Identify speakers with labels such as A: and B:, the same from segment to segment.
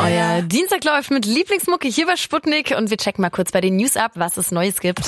A: Euer Dienstag läuft mit Lieblingsmucke hier bei Sputnik und wir checken mal kurz bei den News ab, was es Neues gibt.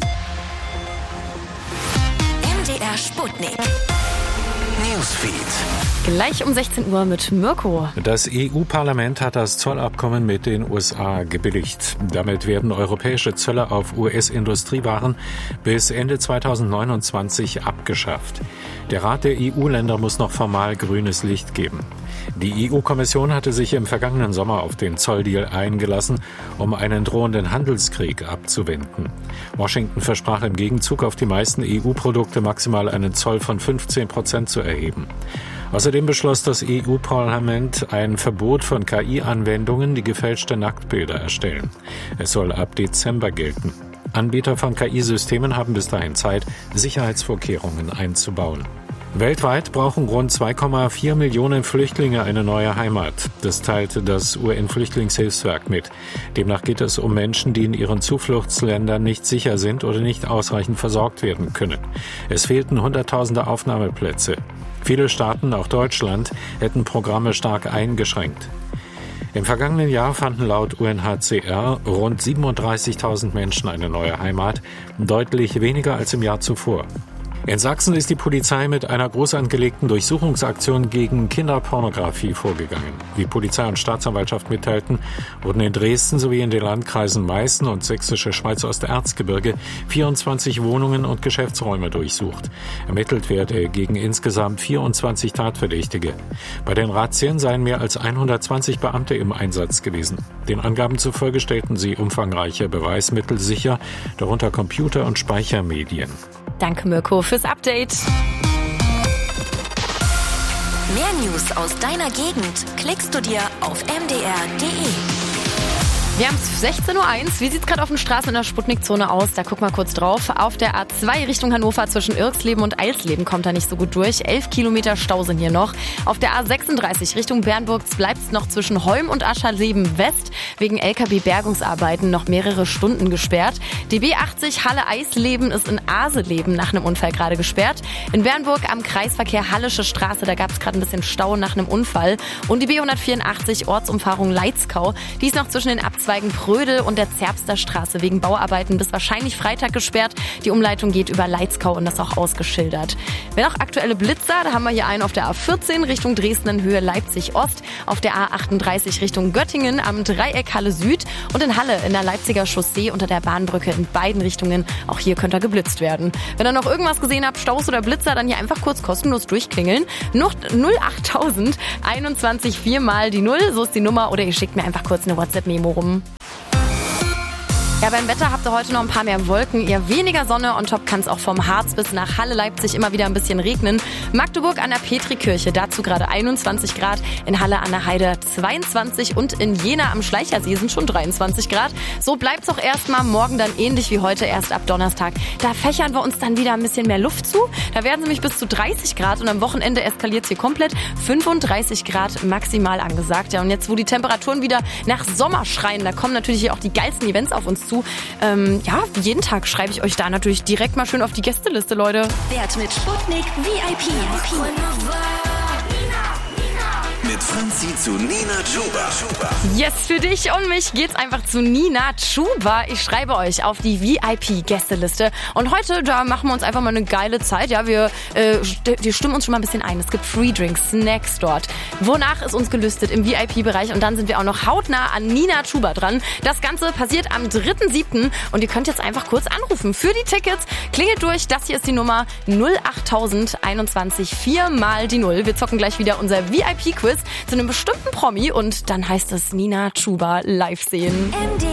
B: MDR Sputnik. Newsfeed.
A: Gleich um 16 Uhr mit Mirko.
C: Das EU-Parlament hat das Zollabkommen mit den USA gebilligt. Damit werden europäische Zölle auf US-Industriewaren bis Ende 2029 abgeschafft. Der Rat der EU-Länder muss noch formal grünes Licht geben. Die EU-Kommission hatte sich im vergangenen Sommer auf den Zolldeal eingelassen, um einen drohenden Handelskrieg abzuwenden. Washington versprach im Gegenzug auf die meisten EU-Produkte maximal einen Zoll von 15% zu erheben. Außerdem beschloss das EU-Parlament ein Verbot von KI-Anwendungen, die gefälschte Nacktbilder erstellen. Es soll ab Dezember gelten. Anbieter von KI-Systemen haben bis dahin Zeit, Sicherheitsvorkehrungen einzubauen. Weltweit brauchen rund 2,4 Millionen Flüchtlinge eine neue Heimat. Das teilte das UN-Flüchtlingshilfswerk mit. Demnach geht es um Menschen, die in ihren Zufluchtsländern nicht sicher sind oder nicht ausreichend versorgt werden können. Es fehlten Hunderttausende Aufnahmeplätze. Viele Staaten, auch Deutschland, hätten Programme stark eingeschränkt. Im vergangenen Jahr fanden laut UNHCR rund 37.000 Menschen eine neue Heimat, deutlich weniger als im Jahr zuvor. In Sachsen ist die Polizei mit einer groß angelegten Durchsuchungsaktion gegen Kinderpornografie vorgegangen. Wie Polizei und Staatsanwaltschaft mitteilten, wurden in Dresden sowie in den Landkreisen Meißen und Sächsische Schweiz Osterzgebirge 24 Wohnungen und Geschäftsräume durchsucht. Ermittelt werde gegen insgesamt 24 Tatverdächtige. Bei den Razzien seien mehr als 120 Beamte im Einsatz gewesen. Den Angaben zufolge stellten sie umfangreiche Beweismittel sicher, darunter Computer- und Speichermedien.
A: Danke Mirko fürs Update.
B: Mehr News aus deiner Gegend klickst du dir auf mdr.de.
A: Wir haben es 16.01 Uhr. Wie sieht es gerade auf den Straßen in der Sputnik-Zone aus? Da guck mal kurz drauf. Auf der A2 Richtung Hannover zwischen Irksleben und Eilsleben kommt da nicht so gut durch. 11 Kilometer Stau sind hier noch. Auf der A36 Richtung Bernburg bleibt es noch zwischen Holm und Aschersleben West wegen LKW-Bergungsarbeiten noch mehrere Stunden gesperrt. Die B80 Halle-Eisleben ist in Aseleben nach einem Unfall gerade gesperrt. In Bernburg am Kreisverkehr Hallische Straße, da gab es gerade ein bisschen Stau nach einem Unfall. Und die B184 Ortsumfahrung Leitzkau, die ist noch zwischen den Abzweigen Prödel und der Zerbster Straße wegen Bauarbeiten bis wahrscheinlich Freitag gesperrt. Die Umleitung geht über Leitzkau und das auch ausgeschildert. Wer noch aktuelle Blitzer, da haben wir hier einen auf der A14 Richtung Dresden in Höhe Leipzig-Ost, auf der A38 Richtung Göttingen am Dreieck Halle Süd und in Halle in der Leipziger Chaussee unter der Bahnbrücke in beiden Richtungen. Auch hier könnte geblitzt werden. Wenn ihr noch irgendwas gesehen habt, Staus oder Blitzer, dann hier einfach kurz kostenlos durchklingeln. Noch 08000 21 4 mal die 0, so ist die Nummer, oder ihr schickt mir einfach kurz eine WhatsApp-Memo rum. Ja, beim Wetter habt ihr heute noch ein paar mehr Wolken, eher weniger Sonne. On top kann es auch vom Harz bis nach Halle, Leipzig immer wieder ein bisschen regnen. Magdeburg an der Petrikirche, dazu gerade 21 Grad. In Halle an der Heide 22 und in Jena am Schleichersee sind schon 23 Grad. So bleibt's auch erstmal. Morgen dann ähnlich wie heute, erst ab Donnerstag. Da fächern wir uns dann wieder ein bisschen mehr Luft zu. Da werden es nämlich bis zu 30 Grad und am Wochenende eskaliert es hier komplett. 35 Grad maximal angesagt. Ja, und jetzt, wo die Temperaturen wieder nach Sommer schreien, da kommen natürlich hier auch die geilsten Events auf uns zu. Jeden Tag schreibe ich euch da natürlich direkt mal schön auf die Gästeliste, Leute.
B: Werd mit Sputnik VIP.
D: Mit Franzi zu Nina Chuba.
A: Yes, für dich und mich geht's einfach zu Nina Chuba. Ich schreibe euch auf die VIP-Gästeliste. Und heute, da machen wir uns einfach mal eine geile Zeit. Ja, wir stimmen uns schon mal ein bisschen ein. Es gibt Free Drinks, Snacks dort. Wonach ist uns gelüstet im VIP-Bereich. Und dann sind wir auch noch hautnah an Nina Chuba dran. Das Ganze passiert am 3.7. Und ihr könnt jetzt einfach kurz anrufen. Für die Tickets klingelt durch. Das hier ist die Nummer 08000 21 4 mal die 0. Wir zocken gleich wieder unser VIP-Quiz zu einem bestimmten Promi und dann heißt es Nina Chuba live sehen.